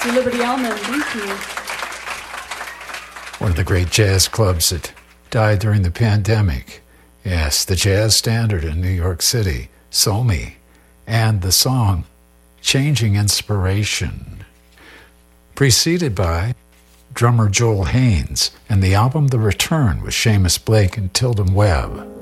you, Liberty Almond. Thank you. One of the great jazz clubs that died during the pandemic. Yes, the Jazz Standard in New York City, Somi, and the song Changing Inspiration, preceded by drummer Joel Haynes and the album The Return with Seamus Blake and Tilden Webb.